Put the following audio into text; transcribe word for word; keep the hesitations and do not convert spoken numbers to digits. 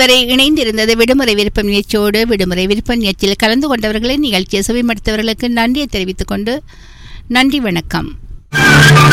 இதுவரை இணைந்திருந்தது விடுமுறை விருப்பம் நிகழ்ச்சியோடு. விடுமுறை விருப்பம் நிகழ்ச்சியில் கலந்து கொண்டவர்களை நிகழ்ச்சியை செவிமடுத்தவர்களுக்கு நன்றியை தெரிவித்துக் கொண்டு நன்றி, வணக்கம்.